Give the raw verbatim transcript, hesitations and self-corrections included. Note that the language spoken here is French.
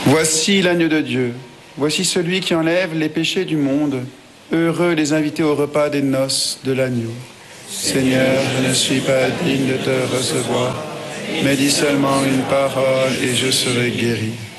Voici l'agneau de Dieu, voici celui qui enlève les péchés du monde. Heureux les invités au repas des noces de l'agneau. Seigneur, je ne suis pas digne de te recevoir, mais dis seulement une parole et je serai guéri.